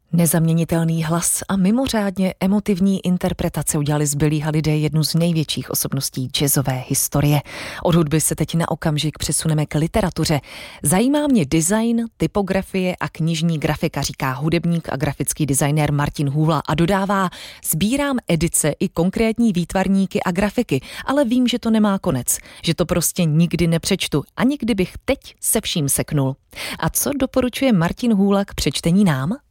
Nezaměnitelný hlas a mimořádně emotivní interpretace udělali z Billie Holiday jednu z největších osobností jazzové historie. Od hudby se teď na okamžik přesuneme k literatuře. Zajímá mě design, typografie a knižní grafika, říká hudebník a grafický designér Martin Hůla a dodává: sbírám edice i konkrétní výtvarníky a grafiky, ale vím, že to nemá konec, že to prostě nikdy nepřečtu, ani kdybych teď se vším seknul. A co doporučuje Martin Hůla k přečtení nám?